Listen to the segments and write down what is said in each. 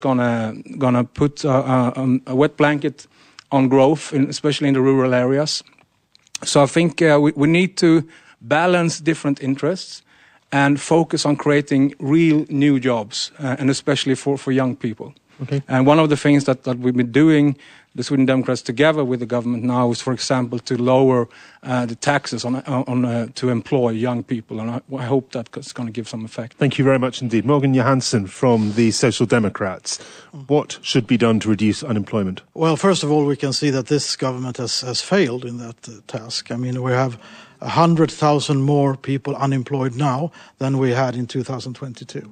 gonna put a wet blanket on growth, especially in the rural areas. So I think we need to balance different interests and focus on creating real new jobs, and especially for young people. Okay. And one of the things that we've been doing, the Sweden Democrats together with the government now, is, for example, to lower the taxes to employ young people. And I hope that's going to give some effect. Thank you very much indeed. Morgan Johansson from the Social Democrats. What should be done to reduce unemployment? Well, first of all, we can see that this government has failed in that task. I mean, we have 100,000 more people unemployed now than we had in 2022.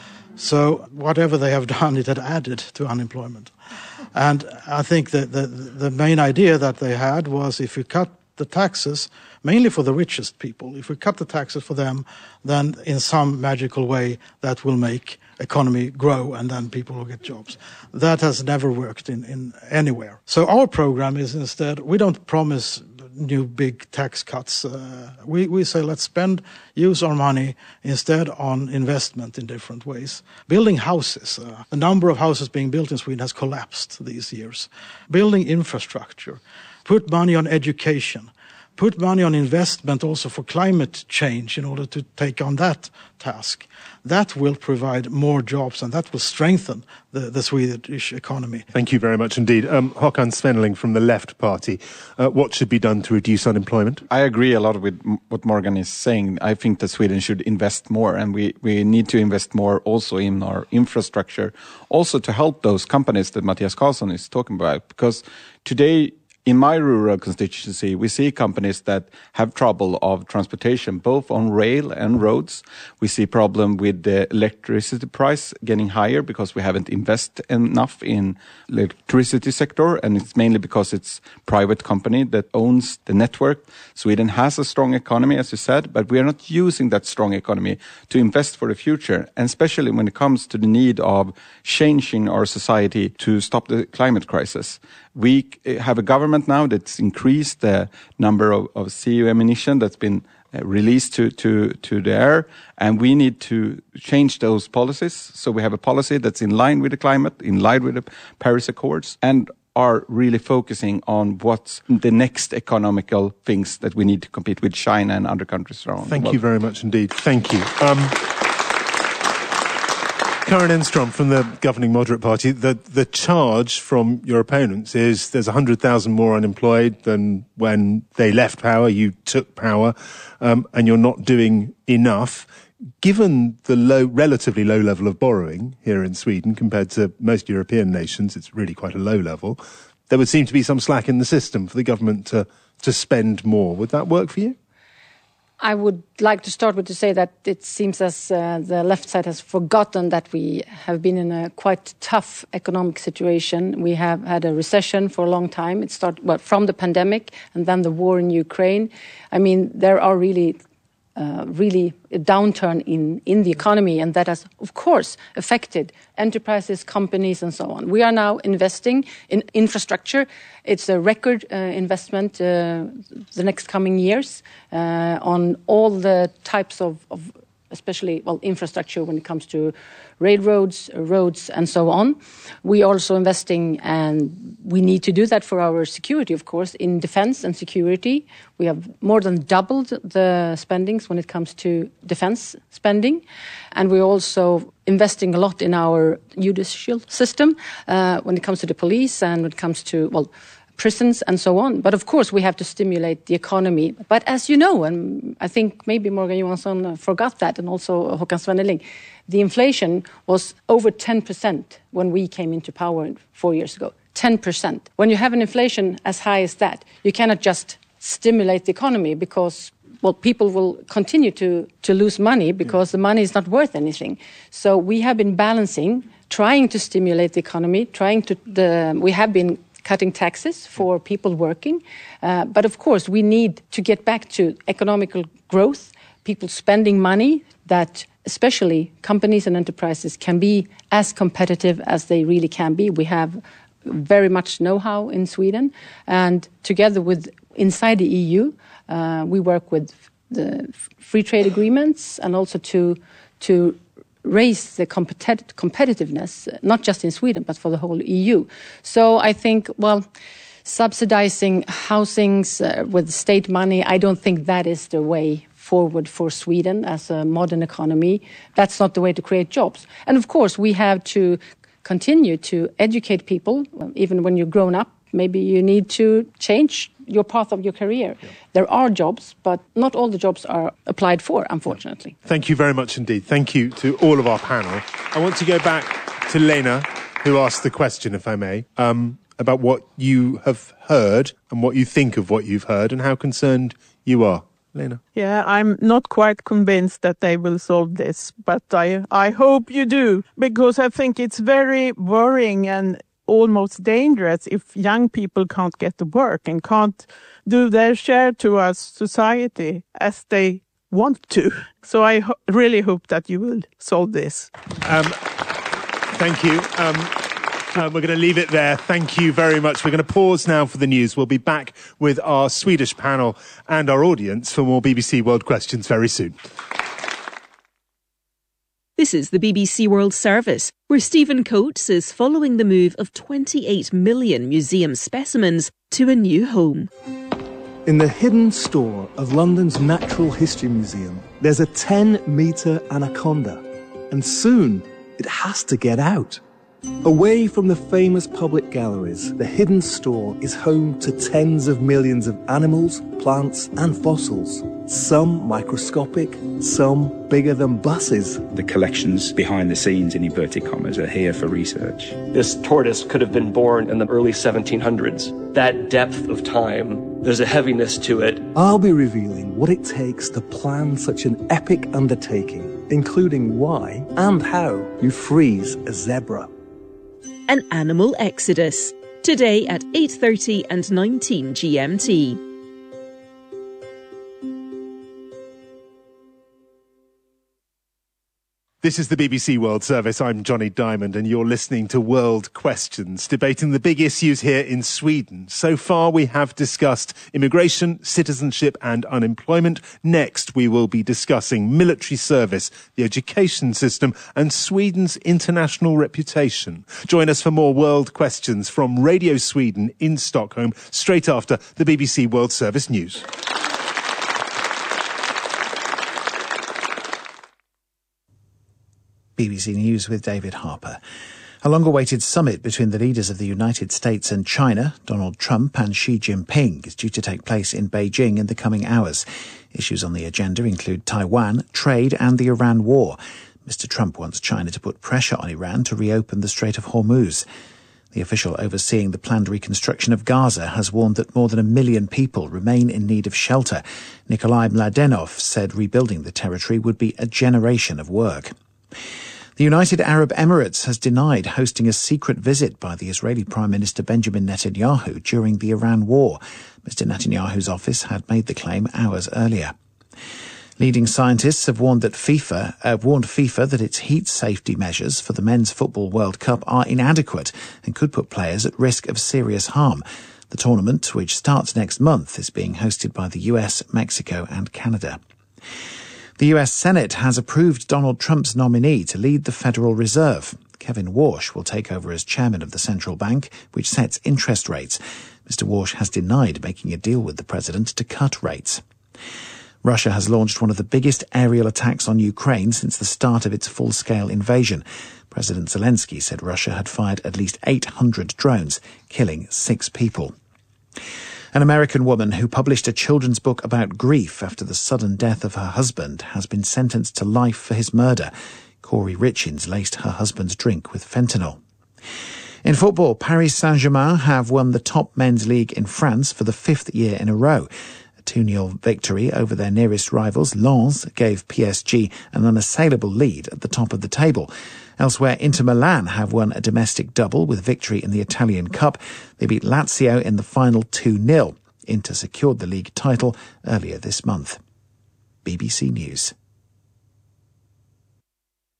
So whatever they have done, it had added to unemployment. And I think that the main idea that they had was, if you cut the taxes, mainly for the richest people, if we cut the taxes for them, then in some magical way that will make economy grow and then people will get jobs. That has never worked in anywhere. So our program is, instead, we don't promise new big tax cuts. We say let's use our money instead on investment in different ways. Building houses. The number of houses being built in Sweden has collapsed these years. Building infrastructure. Put money on education. Put money on investment also for climate change in order to take on that task. That will provide more jobs and that will strengthen the Swedish economy. Thank you very much indeed. Håkan Svenneling from the Left Party. What should be done to reduce unemployment? I agree a lot with what Morgan is saying. I think that Sweden should invest more, and we need to invest more also in our infrastructure, also to help those companies that Mattias Karlsson is talking about. Because today, in my rural constituency, we see companies that have trouble of transportation, both on rail and roads. We see problem with the electricity price getting higher because we haven't invested enough in electricity sector, and it's mainly because it's private company that owns the network. Sweden has a strong economy, as you said, but we are not using that strong economy to invest for the future, and especially when it comes to the need of changing our society to stop the climate crisis. We have a government now that's increased the number of CO2 emission that's been released to the air, and we need to change those policies. So we have a policy that's in line with the climate, in line with the Paris Accords, and are really focusing on what's the next economical things that we need to compete with China and other countries around. Thank you very much indeed. Thank you. Karin Enstrom from the governing Moderate Party, the charge from your opponents is there's 100,000 more unemployed than when they left power, you took power, and you're not doing enough. Given the relatively low level of borrowing here in Sweden compared to most European nations, it's really quite a low level, there would seem to be some slack in the system for the government to spend more. Would that work for you? I would like to start with to say that it seems as the left side has forgotten that we have been in a quite tough economic situation. We have had a recession for a long time. It started from the pandemic and then the war in Ukraine. I mean, there are really a downturn in the economy, and that has, of course, affected enterprises, companies, and so on. We are now investing in infrastructure. It's a record investment the next coming years on all the types of especially, infrastructure when it comes to railroads, roads, and so on. We are also investing, and we need to do that for our security, of course, in defense and security. We have more than doubled the spendings when it comes to defense spending. And we're also investing a lot in our judicial system when it comes to the police and when it comes to, prisons and so on. But of course, we have to stimulate the economy. But as you know, and I think maybe Morgan Johansson forgot that, and also Håkan Svenneling, the inflation was over 10% when we came into power 4 years ago. 10%. When you have an inflation as high as that, you cannot just stimulate the economy because people will continue to lose money because the money is not worth anything. So we have been balancing, trying to stimulate the economy, we have been cutting taxes for people working. But of course, we need to get back to economical growth, people spending money, that especially companies and enterprises can be as competitive as they really can be. We have very much know-how in Sweden. And together with inside the EU, we work with the free trade agreements and also to raise the competitiveness, not just in Sweden, but for the whole EU. So I think, subsidizing housings with state money, I don't think that is the way forward for Sweden as a modern economy. That's not the way to create jobs. And of course, we have to continue to educate people. Even when you're grown up, maybe you need to change your path of your career. Yeah. There are jobs, but not all the jobs are applied for, unfortunately. Thank you very much indeed. Thank you to all of our panel. I want to go back to Lena, who asked the question, if I may, about what you have heard and what you think of what you've heard and how concerned you are. Lena? Yeah, I'm not quite convinced that they will solve this, but I hope you do, because I think it's very worrying and almost dangerous if young people can't get to work and can't do their share to our society as they want to. So I really hope that you will solve this. Thank you. We're going to leave it there. Thank you very much. We're going to pause now for the news. We'll be back with our Swedish panel and our audience for more BBC World Questions very soon. This is the BBC World Service, where Stephen Coates is following the move of 28 million museum specimens to a new home. In the hidden store of London's Natural History Museum, there's a 10-metre anaconda, and soon it has to get out. Away from the famous public galleries, the hidden store is home to tens of millions of animals, plants and fossils. Some microscopic, some bigger than buses. The collections behind the scenes, in inverted commas, are here for research. This tortoise could have been born in the early 1700s. That depth of time, there's a heaviness to it. I'll be revealing what it takes to plan such an epic undertaking, including why and how you freeze a zebra. An animal exodus, today at 8:30 and 19 GMT. This is the BBC World Service. I'm Johnny Diamond, and you're listening to World Questions, debating the big issues here in Sweden. So far, we have discussed immigration, citizenship and unemployment. Next, we will be discussing military service, the education system and Sweden's international reputation. Join us for more World Questions from Radio Sweden in Stockholm, straight after the BBC World Service news. BBC News with David Harper. A long-awaited summit between the leaders of the United States and China, Donald Trump and Xi Jinping, is due to take place in Beijing in the coming hours. Issues on the agenda include Taiwan, trade and the Iran war. Mr. Trump wants China to put pressure on Iran to reopen the Strait of Hormuz. The official overseeing the planned reconstruction of Gaza has warned that more than 1 million people remain in need of shelter. Nikolai Mladenov said rebuilding the territory would be a generation of work. The United Arab Emirates has denied hosting a secret visit by the Israeli Prime Minister Benjamin Netanyahu during the Iran war. Mr. Netanyahu's office had made the claim hours earlier. Leading scientists have warned FIFA that its heat safety measures for the Men's Football World Cup are inadequate and could put players at risk of serious harm. The tournament, which starts next month, is being hosted by the US, Mexico and Canada. The US Senate has approved Donald Trump's nominee to lead the Federal Reserve. Kevin Warsh will take over as chairman of the central bank, which sets interest rates. Mr. Warsh has denied making a deal with the president to cut rates. Russia has launched one of the biggest aerial attacks on Ukraine since the start of its full-scale invasion. President Zelensky said Russia had fired at least 800 drones, killing 6 people. An American woman who published a children's book about grief after the sudden death of her husband has been sentenced to life for his murder. Corey Richins laced her husband's drink with fentanyl. In football, Paris Saint-Germain have won the top men's league in France for the 5th year in a row. A 2-0 victory over their nearest rivals, Lens, gave PSG an unassailable lead at the top of the table. Elsewhere, Inter Milan have won a domestic double with victory in the Italian Cup. They beat Lazio in the final 2-0. Inter secured the league title earlier this month. BBC News.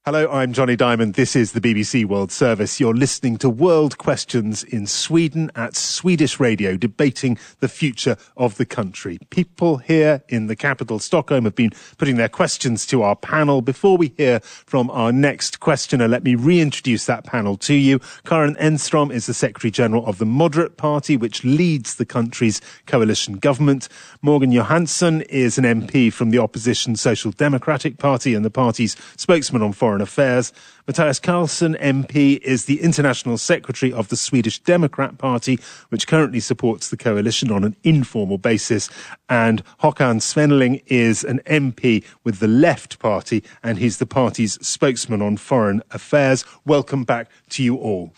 Hello, I'm Johnny Diamond. This is the BBC World Service. You're listening to World Questions in Sweden at Swedish Radio, debating the future of the country. People here in the capital, Stockholm, have been putting their questions to our panel. Before we hear from our next questioner, let me reintroduce that panel to you. Karin Enstrom is the Secretary-General of the Moderate Party, which leads the country's coalition government. Morgan Johansson is an MP from the opposition Social Democratic Party and the party's spokesman on foreign affairs. Mattias Karlsson, MP, is the International Secretary of the Swedish Democrat Party, which currently supports the coalition on an informal basis. And Håkan Svenneling is an MP with the Left Party, and he's the party's spokesman on foreign affairs. Welcome back to you all.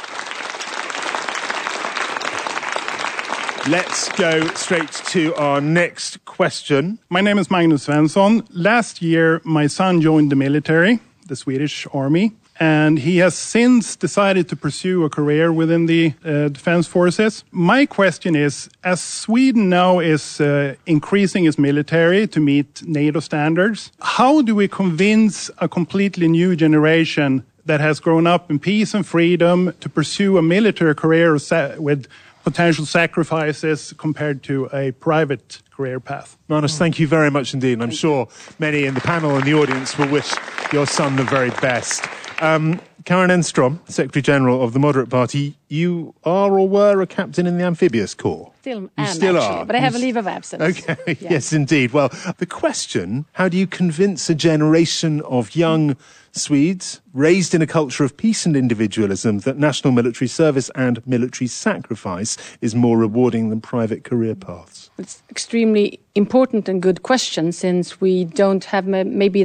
Let's go straight to our next question. My name is Magnus Svensson. Last year, my son joined the military, the Swedish Army, and he has since decided to pursue a career within the defense forces. My question is, as Sweden now is increasing its military to meet NATO standards, how do we convince a completely new generation that has grown up in peace and freedom to pursue a military career with potential sacrifices compared to a private career path? Magnus, thank you very much indeed. And I'm sure many in the panel and the audience will wish your son the very best. Karin Enstrom, Secretary-General of the Moderate Party, you are or were a captain in the amphibious corps? Still are. But I have a leave of absence. Okay, yes, indeed. Well, the question, how do you convince a generation of young Swedes raised in a culture of peace and individualism that national military service and military sacrifice is more rewarding than private career paths? It's extremely important and good question, since we don't have maybe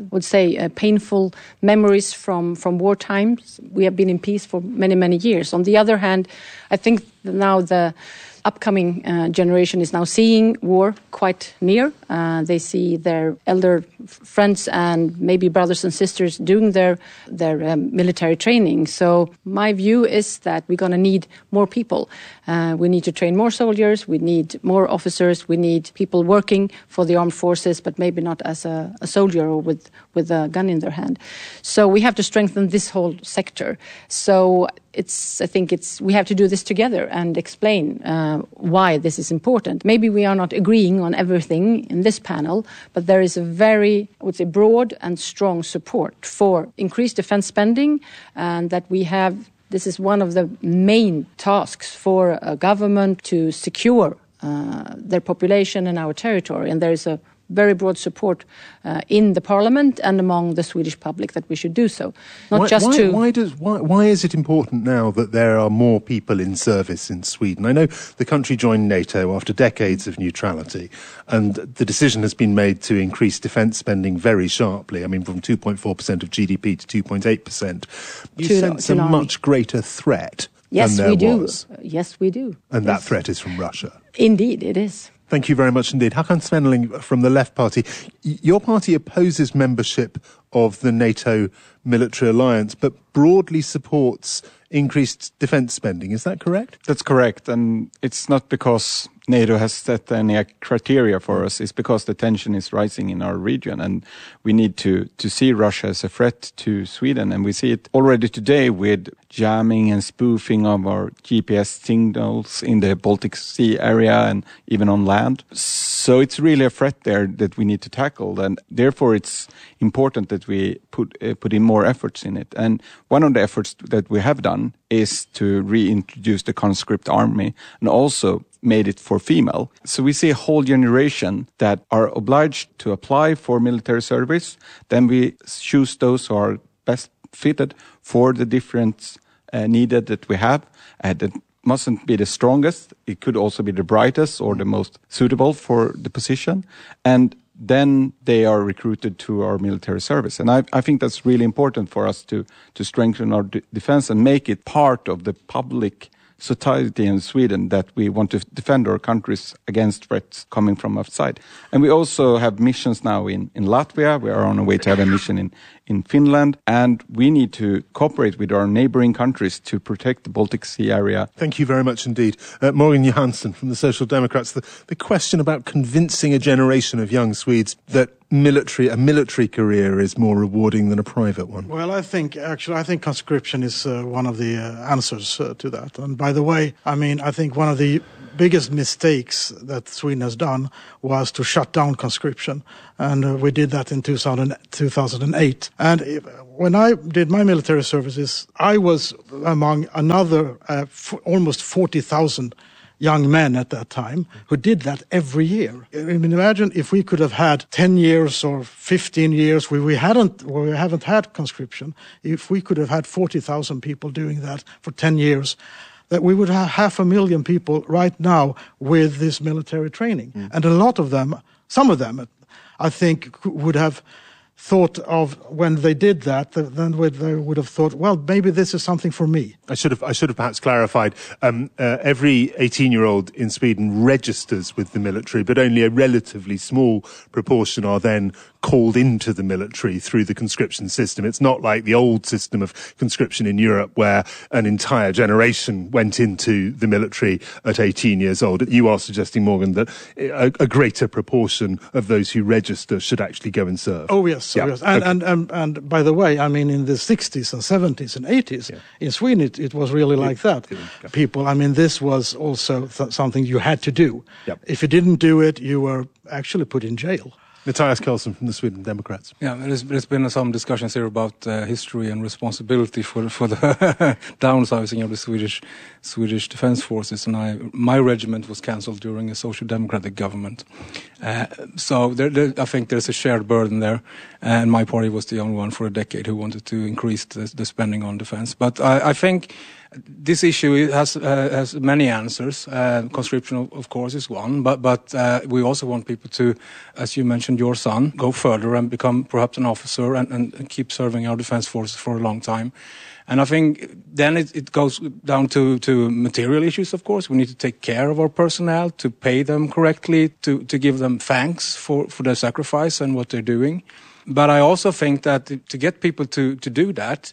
painful memories from war times. We have been in peace for many, many years. On the other hand, I think now the upcoming generation is now seeing war quite near. They see their elder friends and maybe brothers and sisters doing their military training. So my view is that we're going to need more people. We need to train more soldiers. We need more officers. We need people working for the armed forces, but maybe not as a soldier or with a gun in their hand. So we have to strengthen this whole sector. So I think we have to do this together and explain why this is important. Maybe we are not agreeing on everything in this panel, but there is a very, I would say, broad and strong support for increased defense spending, and that we have. This is one of the main tasks for a government to secure their population and our territory, and there is a very broad support in the parliament and among the Swedish public that we should do so. Why is it important now that there are more people in service in Sweden? I know the country joined NATO after decades of neutrality, and the decision has been made to increase defence spending very sharply. I mean, from 2.4% of GDP to 2.8%. You sense a much greater threat than there was. Yes, we do. And that threat is from Russia. Indeed, it is. Thank you very much indeed. Håkan Svenneling from the Left Party. Your party opposes membership of the NATO military alliance, but broadly supports increased defence spending. Is that correct? That's correct. And it's not because NATO has set any criteria for us. It's because the tension is rising in our region, and we need to see Russia as a threat to Sweden. And we see it already today with jamming and spoofing of our GPS signals in the Baltic Sea area and even on land. So it's really a threat there that we need to tackle, and therefore it's important that we put in more efforts in it. And one of the efforts that we have done is to reintroduce the conscript army, and also made it for female. So we see a whole generation that are obliged to apply for military service. Then we choose those who are best fitted for the different needed that we have. That mustn't be the strongest. It could also be the brightest or the most suitable for the position. And then they are recruited to our military service. And I think that's really important for us to strengthen our defense and make it part of the public society in Sweden that we want to defend our countries against threats coming from outside. And we also have missions now in Latvia. We are on our way to have a mission in Finland, and we need to cooperate with our neighboring countries to protect the Baltic Sea area. Thank you very much indeed. Morgan Johansson from the Social Democrats. The question about convincing a generation of young Swedes that a military career is more rewarding than a private one. Well, I think conscription is one of the answers to that. And by the way, I think one of the biggest mistakes that Sweden has done was to shut down conscription. And we did that in 2008. And when I did my military services, I was among another almost 40,000 young men at that time who did that every year. Imagine if we could have had 10 years or 15 years where we haven't had conscription, if we could have had 40,000 people doing that for 10 years, that we would have 500,000 people right now with this military training. And a lot of them, some of them, I think would have thought of when they did that, then they would have thought, well, maybe this is something for me. I should have perhaps clarified. Every 18-year-old in Sweden registers with the military, but only a relatively small proportion are then called into the military through the conscription system. It's not like the old system of conscription in Europe where an entire generation went into the military at 18 years old. You are suggesting, Morgan, that a greater proportion of those who register should actually go and serve. Oh, yes. Yeah. Oh, yes. And by the way, in the 60s and 70s and 80s, in Sweden, it was really like that. People, this was also something you had to do. Yep. If you didn't do it, you were actually put in jail. Matthias Karlsson from the Sweden Democrats. Yeah, there's been some discussions here about history and responsibility for the downsizing of the Swedish Defence Forces, and my regiment was cancelled during a social democratic government. So I think there's a shared burden there, and my party was the only one for a decade who wanted to increase the spending on defence. But I think this issue has many answers. Conscription, of course, is one, but we also want people to, as you mentioned, your son, go further and become perhaps an officer and keep serving our defence forces for a long time. And I think then it goes down to material issues, of course. We need to take care of our personnel, to pay them correctly, to give them thanks for their sacrifice and what they're doing. But I also think that to get people to do that,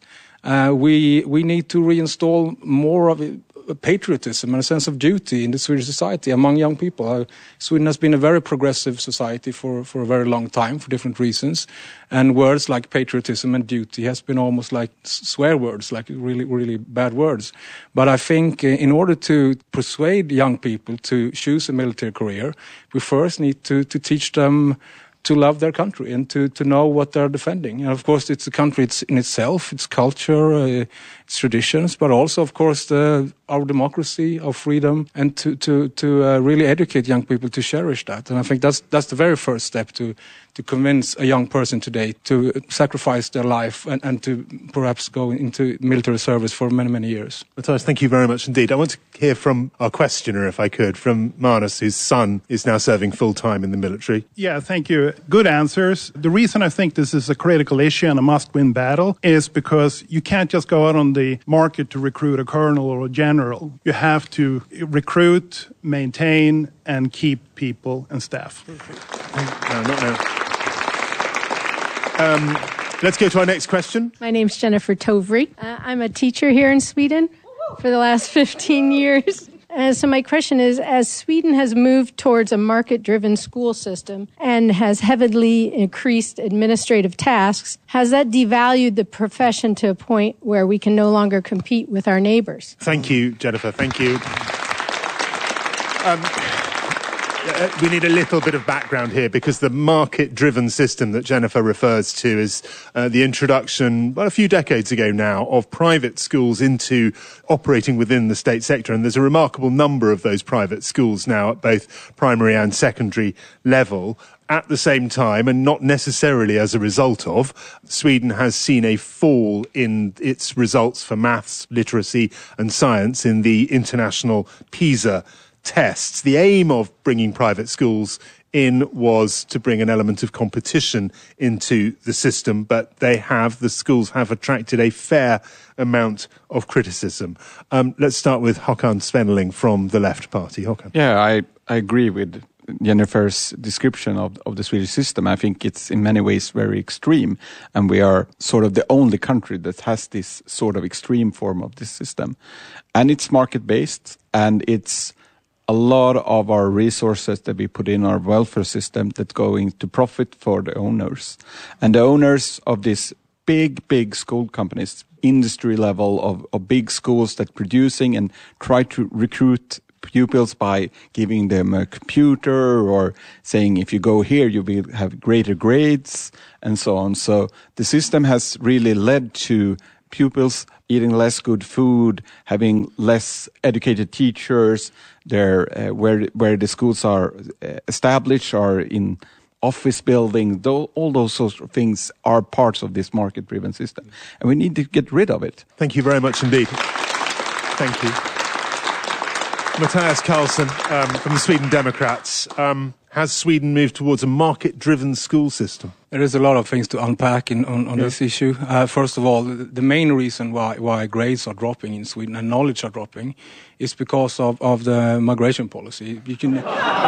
we need to reinstall more of patriotism and a sense of duty in the Swedish society among young people. Sweden has been a very progressive society for a very long time for different reasons, and words like patriotism and duty has been almost like swear words, like really, really bad words. But I think in order to persuade young people to choose a military career, we first need to teach them to love their country and to know what they're defending. And of course, it's a country in itself, its culture, its traditions, but also, of course, our democracy, our freedom, and to really educate young people to cherish that. And I think that's the very first step to convince a young person today to sacrifice their life and to perhaps go into military service for many, many years. Matthias, thank you very much indeed. I want to hear from our questioner, if I could, from Magnus, whose son is now serving full-time in the military. Yeah, thank you. Good answers. The reason I think this is a critical issue and a must-win battle is because you can't just go out on the market to recruit a colonel or a general. You have to recruit, maintain, and keep people and staff. No, not now. Let's go to our next question. My name's Jennifer Tovry. I'm a teacher here in Sweden for the last 15 years. So my question is, as Sweden has moved towards a market-driven school system and has heavily increased administrative tasks, has that devalued the profession to a point where we can no longer compete with our neighbors? Thank you, Jennifer. Thank you. We need a little bit of background here because the market-driven system that Jennifer refers to is the introduction, a few decades ago now, of private schools into operating within the state sector. And there's a remarkable number of those private schools now at both primary and secondary level. At the same time, and not necessarily as a result of, Sweden has seen a fall in its results for maths, literacy and science in the international PISA tests. The aim of bringing private schools in was to bring an element of competition into the system, but the schools have attracted a fair amount of criticism. Let's start with Håkan Svenneling from the Left Party. Håkan. Yeah, I agree with Jennifer's description of the Swedish system. I think it's in many ways very extreme, and we are sort of the only country that has this sort of extreme form of this system. And it's market-based, and it's a lot of our resources that we put in our welfare system that going to profit for the owners. And the owners of these big school companies, industry level of big schools that producing and try to recruit pupils by giving them a computer or saying if you go here you will have greater grades and so on. So the system has really led to pupils eating less good food, having less educated teachers. Where the schools are established are in office building. All those sorts of things are parts of this market-driven system, and we need to get rid of it. Thank you very much indeed. Thank you. Mattias Karlsson from the Sweden Democrats. Has Sweden moved towards a market-driven school system? There is a lot of things to unpack on this issue. First of all, the main reason why grades are dropping in Sweden and knowledge are dropping is because of the migration policy. You can,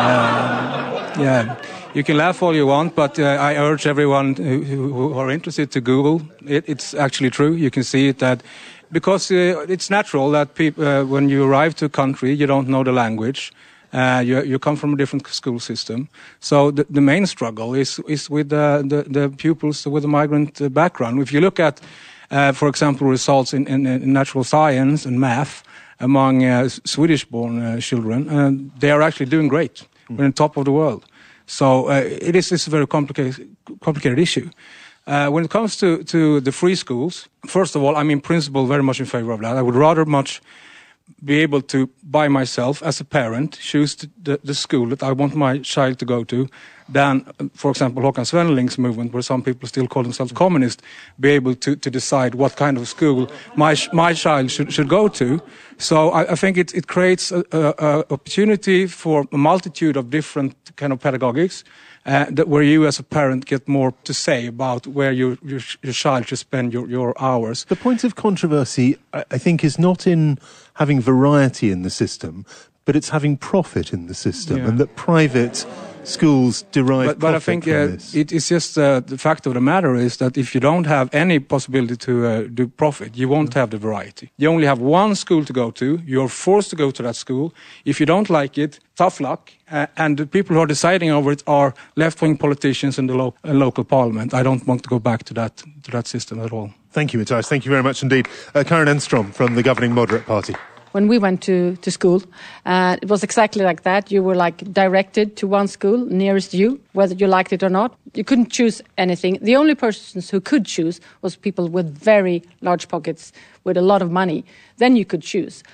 you can laugh all you want, but I urge everyone who are interested to Google it. It's actually true. You can see it that because it's natural that people, when you arrive to a country, you don't know the language. You come from a different school system. So the main struggle is with the pupils with a migrant background. If you look at, for example, results in natural science and math among Swedish-born children, they are actually doing great. We're on top of the world. So it's a very complicated issue. When it comes to the free schools, first of all, I'm in principle very much in favor of that. I would rather much be able to, by myself, as a parent, choose the school that I want my child to go to than, for example, Håkan Svenneling's movement, where some people still call themselves communist, be able to decide what kind of school my child should go to. So I think it creates an opportunity for a multitude of different kind of pedagogics, where you as a parent get more to say about where your child should spend your hours. The point of controversy, I think, is not in having variety in the system, but it's having profit in the system, and that private schools derive but profit I think from this. it is just the fact of the matter is that if you don't have any possibility to do profit, you won't have the variety. You only have one school to go to. You're forced to go to that school. If you don't like it, tough luck. And the people who are deciding over it are left-wing politicians in the local parliament. I don't want to go back to that system at all. Thank you, Mattias. Thank you very much indeed. Karin Enstrom from the governing Moderate Party. When we went to school, it was exactly like that. You were directed to one school nearest you, whether you liked it or not. You couldn't choose anything. The only persons who could choose was people with very large pockets, with a lot of money. Then you could choose.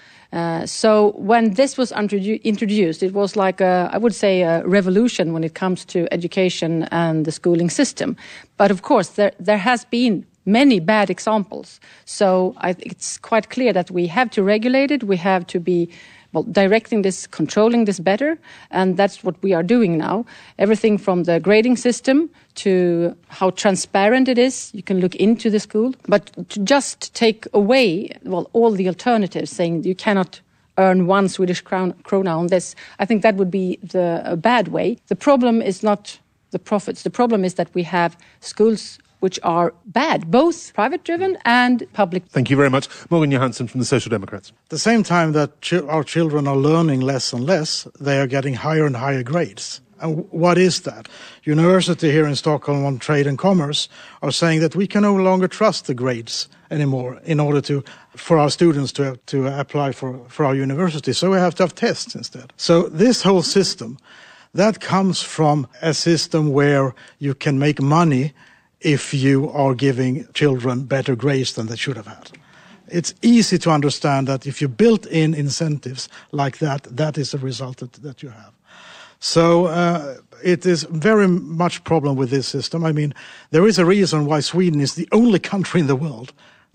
So when this was introduced, it was like I would say a revolution when it comes to education and the schooling system. But of course, there has been many bad examples. So it's quite clear that we have to regulate it. We have to be directing this, controlling this better. And that's what we are doing now. Everything from the grading system to how transparent it is. You can look into the school. But to just take away all the alternatives, saying you cannot earn 1 Swedish krona on this, I think that would be a bad way. The problem is not the profits. The problem is that we have schools which are bad, both private-driven and public. Thank you very much. Morgan Johansson from the Social Democrats. At the same time that our children are learning less and less, they are getting higher and higher grades. And what is that? University here in Stockholm on Trade and Commerce are saying that we can no longer trust the grades anymore in order for our students to apply for our university. So we have to have tests instead. So this whole system, that comes from a system where you can make money if you are giving children better grades than they should have had. It's easy to understand that if you built in incentives like that, that is the result that you have. So it is very much problem with this system. I mean, there is a reason why Sweden is the only country in the world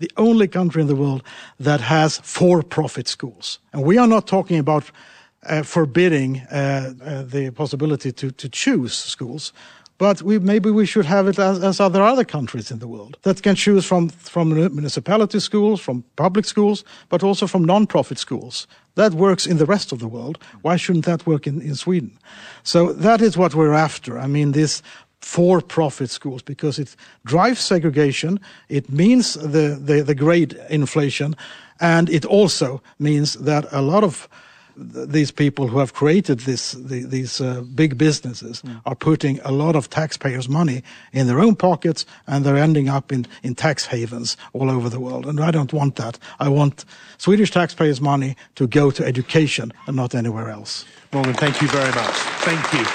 that has for-profit schools. And we are not talking about forbidding the possibility to choose schools. But maybe we should have it as other countries in the world that can choose from municipality schools, from public schools, but also from non-profit schools That works in the rest of the world. Why shouldn't that work in Sweden? So that is what we're after. I mean, this for-profit schools, because it drives segregation, it means the grade inflation, and it also means that a lot of these people who have created these big businesses are putting a lot of taxpayers' money in their own pockets, and they're ending up in tax havens all over the world. And I don't want that. I want Swedish taxpayers' money to go to education and not anywhere else. Morgan, thank you very much. Thank you.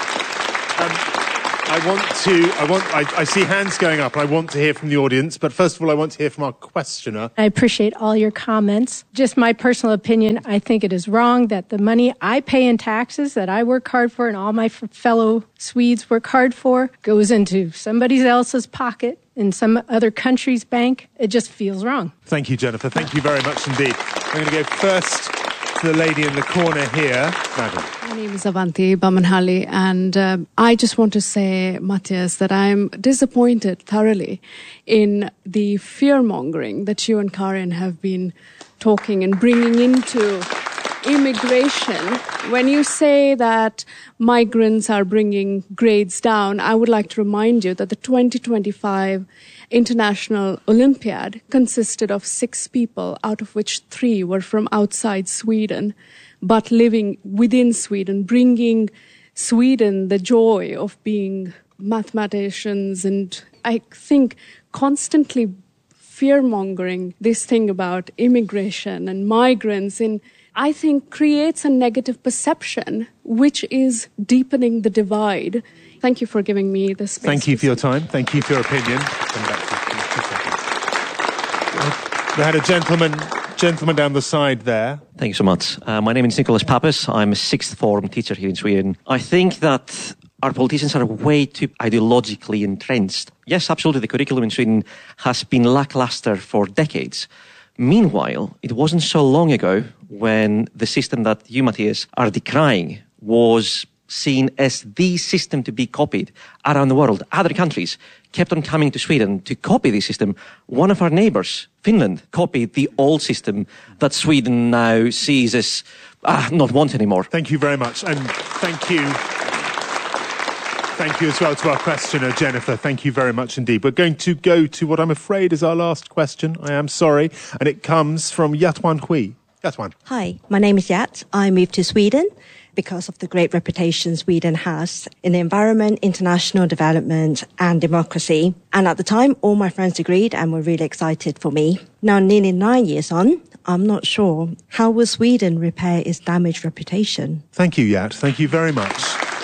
I see hands going up. I want to hear from the audience, but first of all, I want to hear from our questioner. I appreciate all your comments. Just my personal opinion, I think it is wrong that the money I pay in taxes that I work hard for and all my fellow Swedes work hard for goes into somebody else's pocket in some other country's bank. It just feels wrong. Thank you, Jennifer. Thank you very much indeed. I'm going to go first to the lady in the corner here. Madam. My name is Avanti Bamanhalli, and I just want to say, Matthias, that I'm disappointed thoroughly in the fear-mongering that you and Karin have been talking and bringing into immigration. When you say that migrants are bringing grades down, I would like to remind you that the 2025 International Olympiad consisted of 6 people, out of which 3 were from outside Sweden, but living within Sweden, bringing Sweden the joy of being mathematicians. And I think constantly fear-mongering this thing about immigration and migrants, I think creates a negative perception, which is deepening the divide. Thank you for giving me this space. Thank you for your time. Thank you for your opinion. We had a gentleman down the side there. Thank you so much. My name is Nicholas Pappas. I'm a 6th form teacher here in Sweden. I think that our politicians are way too ideologically entrenched. Yes, absolutely, the curriculum in Sweden has been lackluster for decades. Meanwhile, it wasn't so long ago when the system that you, Matthias, are decrying was seen as the system to be copied around the world. Other countries kept on coming to Sweden to copy this system. One of our neighbours, Finland, copied the old system that Sweden now sees as not want anymore. Thank you very much, and thank you. Thank you as well to our questioner, Jennifer. Thank you very much indeed. We're going to go to what I'm afraid is our last question. I am sorry. And it comes from Yatwan Hui. Yatwan. Hi, my name is Yat. I moved to Sweden because of the great reputation Sweden has in the environment, international development and democracy. And at the time, all my friends agreed and were really excited for me. Now, nearly 9 years on, I'm not sure. How will Sweden repair its damaged reputation? Thank you, Yat. Thank you very much.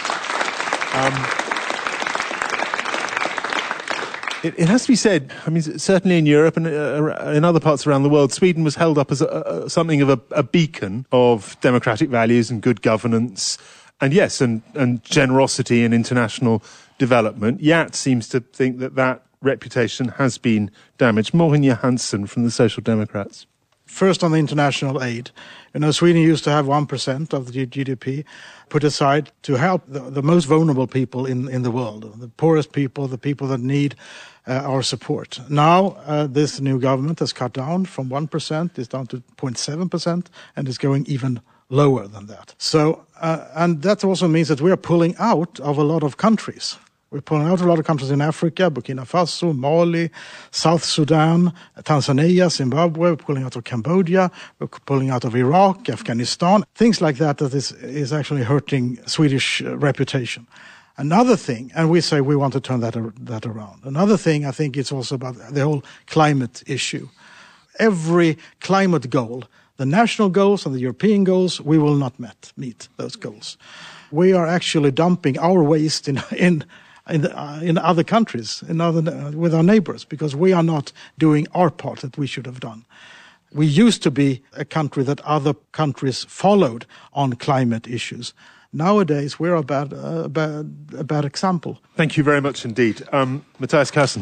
It has to be said, I mean, certainly in Europe and in other parts around the world, Sweden was held up as something of a beacon of democratic values and good governance, and yes, and generosity and international development. Yat seems to think that reputation has been damaged. Morgan Johansson from the Social Democrats. First, on the international aid. Sweden used to have 1% of the GDP put aside to help the most vulnerable people in the world, the poorest people, the people that need our support. Now, this new government has cut down from 1%, it's down to 0.7%, and is going even lower than that. So, and that also means that we are pulling out of a lot of countries. We're pulling out a lot of countries in Africa, Burkina Faso, Mali, South Sudan, Tanzania, Zimbabwe. We're pulling out of Cambodia. We're pulling out of Iraq, Afghanistan. Things like that is actually hurting Swedish reputation. Another thing, and we say we want to turn that around. Another thing, I think it's also about the whole climate issue. Every climate goal, the national goals and the European goals, we will not meet those goals. We are actually dumping our waste in other countries, with our neighbors, because we are not doing our part that we should have done. We used to be a country that other countries followed on climate issues. Nowadays, we're a bad example. Thank you very much indeed. Matthias Carlsson,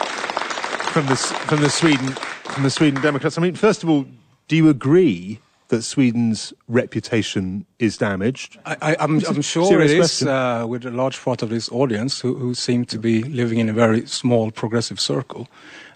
from the Sweden Democrats. I mean, first of all, do you agree that Sweden's reputation is damaged? I'm sure it is with a large part of this audience who seem to be living in a very small progressive circle.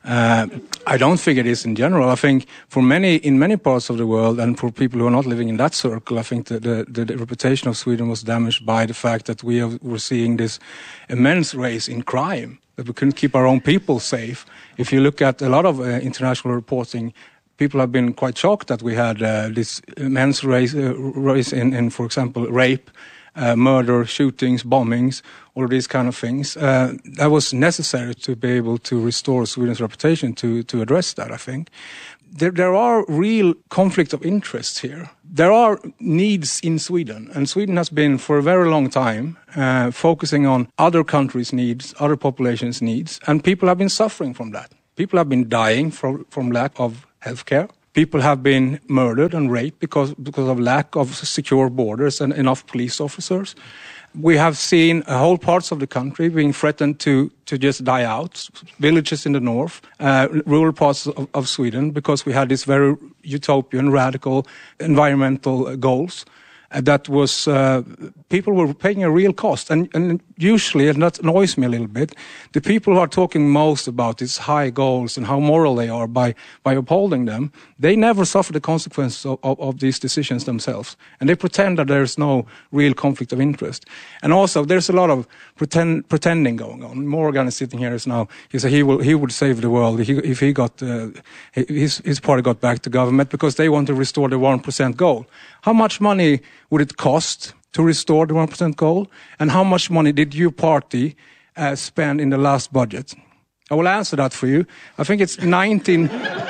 I don't think it is in general. I think in many parts of the world, and for people who are not living in that circle, I think the reputation of Sweden was damaged by the fact that were seeing this immense race in crime, that we couldn't keep our own people safe. If you look at a lot of international reporting, people have been quite shocked that we had this immense race in, for example, rape, murder, shootings, bombings, all of these kind of things. That was necessary to be able to restore Sweden's reputation to address that, I think. There are real conflicts of interests here. There are needs in Sweden, and Sweden has been for a very long time focusing on other countries' needs, other populations' needs, and people have been suffering from that. People have been dying from lack of healthcare. People have been murdered and raped because of lack of secure borders and enough police officers. We have seen whole parts of the country being threatened to just die out, villages in the north, rural parts of Sweden, because we had these very utopian, radical environmental goals. That was, people were paying a real cost. And usually, and that annoys me a little bit, the people who are talking most about these high goals and how moral they are by upholding them, they never suffer the consequences of these decisions themselves. And they pretend that there's no real conflict of interest. And also, there's a lot of pretending going on. Morgan is sitting here now. He said he would save the world if he got his party got back to government, because they want to restore the 1% goal. How much money would it cost to restore the 1% goal? And how much money did your party spend in the last budget? I will answer that for you. I think it's 19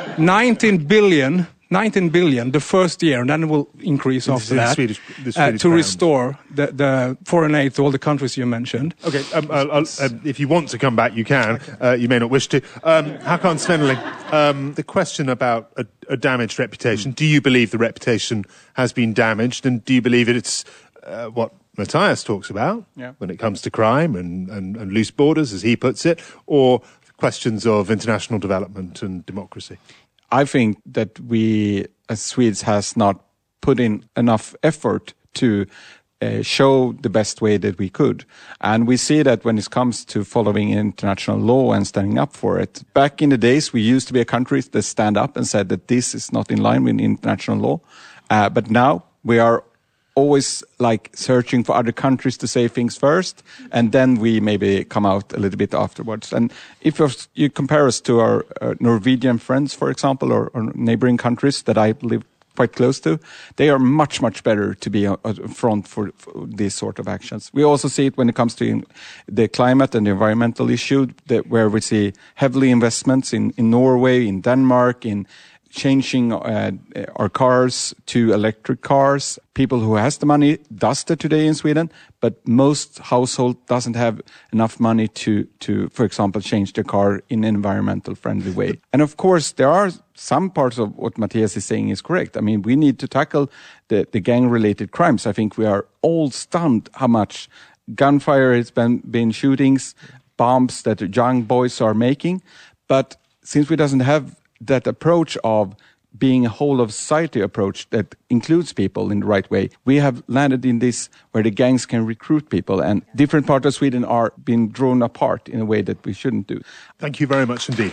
billion the first year, and then it will increase after that, to restore the foreign aid to all the countries you mentioned. Okay, if you want to come back, you can. You may not wish to. Håkan Svenneling, the question about a damaged reputation. Do you believe the reputation has been damaged, and do you believe it's what Matthias talks about when it comes to crime and loose borders, as he puts it, or questions of international development and democracy? I think that we, as Swedes, has not put in enough effort to show the best way that we could. And we see that when it comes to following international law and standing up for it. Back in the days, we used to be a country that stand up and said that this is not in line with international law. But now we are always like searching for other countries to say things first, and then we maybe come out a little bit afterwards. And if you compare us to our Norwegian friends, for example, or neighboring countries that I live quite close to, they are much, much better to be on front for these sort of actions. We also see it when it comes to the climate and the environmental issue, where we see heavily investments in Norway, in Denmark, in changing our cars to electric cars. People who has the money does that today in Sweden, but most household doesn't have enough money to, for example, change their car in an environmental friendly way. And of course, there are some parts of what Matthias is saying is correct. I mean, we need to tackle the gang-related crimes. I think we are all stunned how much gunfire has been shootings, bombs that young boys are making. But since we doesn't have that approach of being a whole of society approach that includes people in the right way, we have landed in this where the gangs can recruit people, and different parts of Sweden are being drawn apart in a way that we shouldn't do. Thank you very much indeed.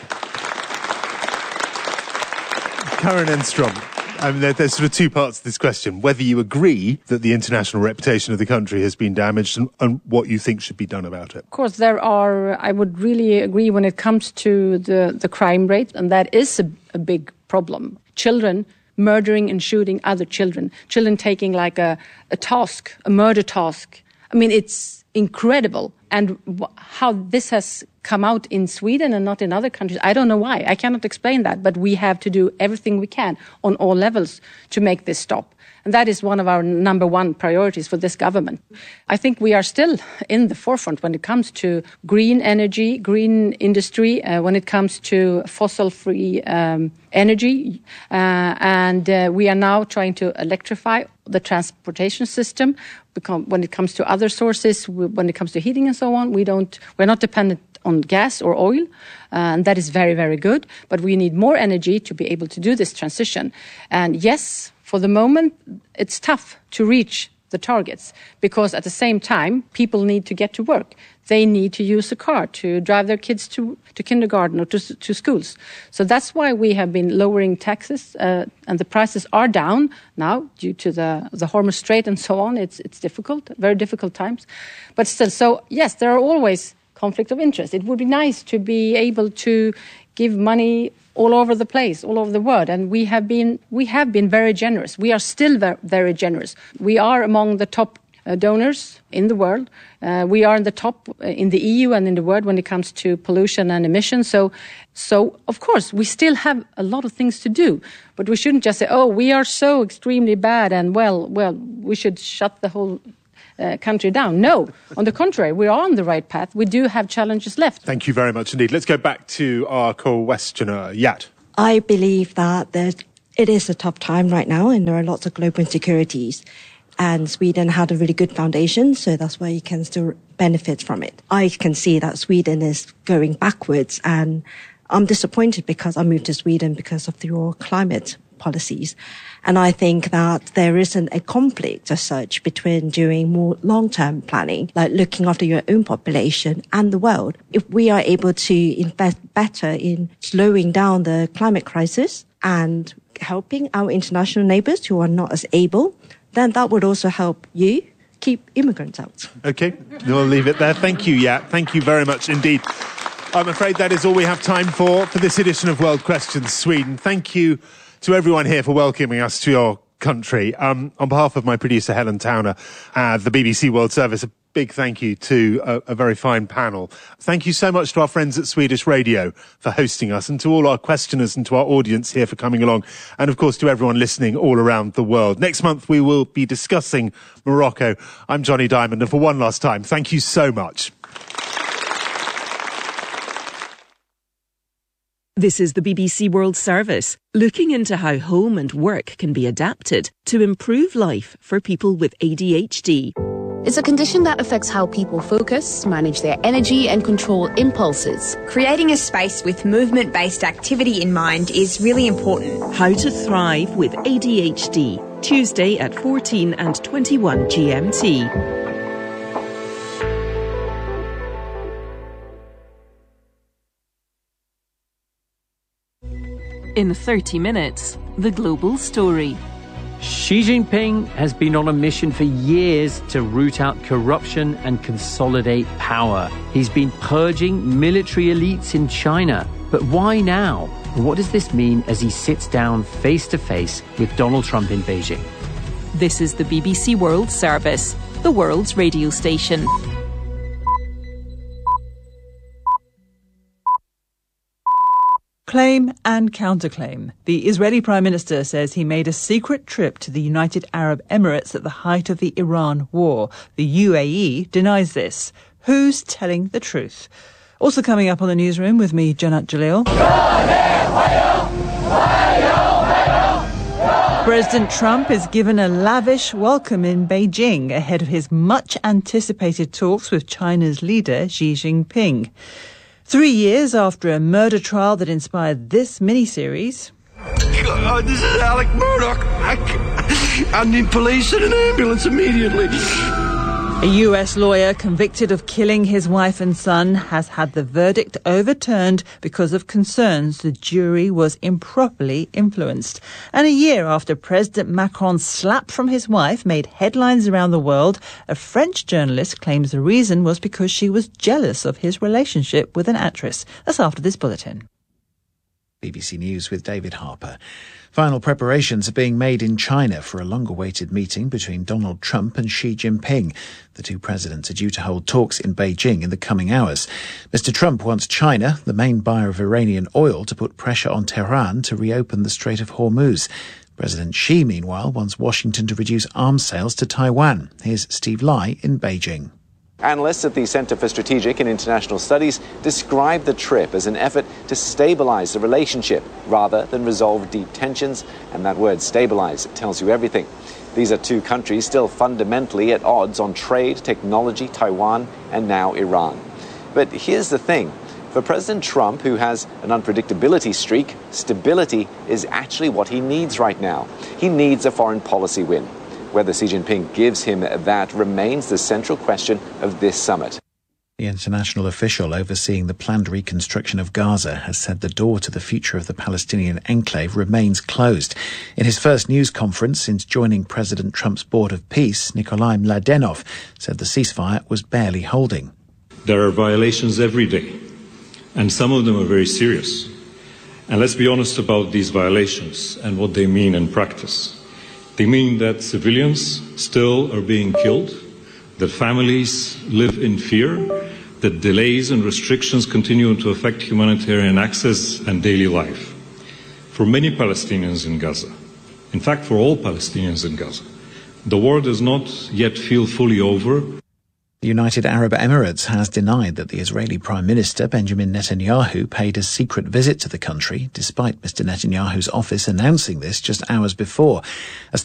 Karin Enstrom, there's sort of two parts to this question. Whether you agree that the international reputation of the country has been damaged, and what you think should be done about it. Of course, I would really agree when it comes to the crime rate, and that is a big problem. Children murdering and shooting other children. Children taking like a murder task. I mean, it's incredible. And how this has come out in Sweden and not in other countries, I don't know why. I cannot explain that. But we have to do everything we can on all levels to make this stop. And that is one of our number one priorities for this government. I think we are still in the forefront when it comes to green energy, green industry, when it comes to fossil-free energy. And we are now trying to electrify the transportation system. When it comes to other sources, when it comes to heating and so on, we're not dependent on gas or oil, and that is very, very good. But we need more energy to be able to do this transition. And yes, for the moment, it's tough to reach the targets because at the same time, people need to get to work. They need to use a car to drive their kids to kindergarten or to schools. So that's why we have been lowering taxes, and the prices are down now due to the Hormuz Strait and so on. It's difficult, very difficult times. But still, so yes, there are always conflict of interest. It would be nice to be able to give money all over the place, all over the world, and we have been very generous. We are still very generous. We are among the top donors in the world. We are in the top in the EU and in the world when it comes to pollution and emissions. So of course we still have a lot of things to do, but we shouldn't just say, "Oh, we are so extremely bad," and well, we should shut the whole country down. No, on the contrary, we are on the right path. We do have challenges left. Thank you very much indeed. Let's go back to our questioner, Yat. I believe that it is a tough time right now, and there are lots of global insecurities. And Sweden had a really good foundation, so that's why you can still benefit from it. I can see that Sweden is going backwards, and I'm disappointed because I moved to Sweden because of your climate policies. And I think that there isn't a conflict as such between doing more long-term planning, like looking after your own population and the world. If we are able to invest better in slowing down the climate crisis and helping our international neighbors who are not as able, then that would also help you keep immigrants out. Okay, we'll leave it there. Thank you, Yat. Thank you very much indeed. I'm afraid that is all we have time for this edition of World Questions Sweden. Thank you to everyone here for welcoming us to your country. On behalf of my producer, Helen Towner, the BBC World Service, a big thank you to a very fine panel. Thank you so much to our friends at Swedish Radio for hosting us, and to all our questioners and to our audience here for coming along, and of course to everyone listening all around the world. Next month we will be discussing Morocco. I'm Johnny Diamond, and for one last time, thank you so much. This is the BBC World Service, looking into how home and work can be adapted to improve life for people with ADHD. It's a condition that affects how people focus, manage their energy and control impulses. Creating a space with movement-based activity in mind is really important. How to thrive with ADHD, Tuesday at 14 and 21 GMT. In 30 minutes, the global story. Xi Jinping has been on a mission for years to root out corruption and consolidate power. He's been purging military elites in China. But why now? What does this mean as he sits down face to face with Donald Trump in Beijing? This is the BBC World Service, the world's radio station. Claim and counterclaim. The Israeli Prime Minister says he made a secret trip to the United Arab Emirates at the height of the Iran war. The UAE denies this. Who's telling the truth? Also coming up on the newsroom with me, Janat Jalil. President Trump is given a lavish welcome in Beijing ahead of his much-anticipated talks with China's leader, Xi Jinping. 3 years after a murder trial that inspired this miniseries. God, this is Alec Murdoch. I need police and an ambulance immediately. A US lawyer convicted of killing his wife and son has had the verdict overturned because of concerns the jury was improperly influenced. And a year after President Macron's slap from his wife made headlines around the world, a French journalist claims the reason was because she was jealous of his relationship with an actress. That's after this bulletin. BBC News with David Harper. Final preparations are being made in China for a long-awaited meeting between Donald Trump and Xi Jinping. The two presidents are due to hold talks in Beijing in the coming hours. Mr. Trump wants China, the main buyer of Iranian oil, to put pressure on Tehran to reopen the Strait of Hormuz. President Xi, meanwhile, wants Washington to reduce arms sales to Taiwan. Here's Steve Lai in Beijing. Analysts at the Center for Strategic and International Studies describe the trip as an effort to stabilize the relationship rather than resolve deep tensions. And that word stabilize tells you everything. These are two countries still fundamentally at odds on trade, technology, Taiwan, and now Iran. But here's the thing. For President Trump, who has an unpredictability streak, stability is actually what he needs right now. He needs a foreign policy win. Whether Xi Jinping gives him that remains the central question of this summit. The international official overseeing the planned reconstruction of Gaza has said the door to the future of the Palestinian enclave remains closed. In his first news conference since joining President Trump's Board of Peace, Nikolai Mladenov said the ceasefire was barely holding. There are violations every day, and some of them are very serious. And let's be honest about these violations and what they mean in practice. They mean that civilians still are being killed, that families live in fear, that delays and restrictions continue to affect humanitarian access and daily life. For many Palestinians in Gaza, in fact for all Palestinians in Gaza, the war does not yet feel fully over. The United Arab Emirates has denied that the Israeli Prime Minister Benjamin Netanyahu paid a secret visit to the country, despite Mr. Netanyahu's office announcing this just hours before. As